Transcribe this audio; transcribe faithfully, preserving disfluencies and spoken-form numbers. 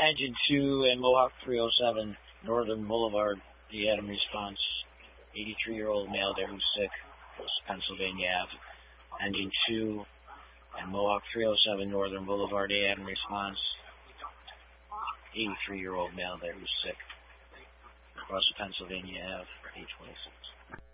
Engine two and Mohawk three oh seven, Northern Boulevard, the Adam response. eighty-three-year-old male there who's sick, Pennsylvania Avenue. Engine two and Mohawk three oh seven, Northern Boulevard, the Adam response. eighty-three-year-old male there who's sick, across Pennsylvania Avenue, eight twenty-six.